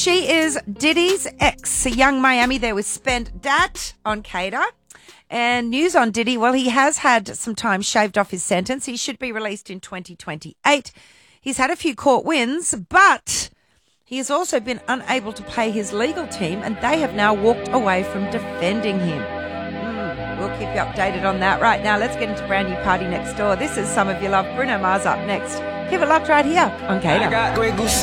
She is Diddy's ex, Young Miami. There was spent dat on Cater. And news on Diddy, well, he has had some time shaved off his sentence. He should be released in 2028. He's had a few court wins, but he has also been unable to pay his legal team, and they have now walked away from defending him. We'll keep you updated on that. Right now, let's get into brand new Party Next Door. This is Some of Your Love. Bruno Mars up next. Keep it locked right here on Cater.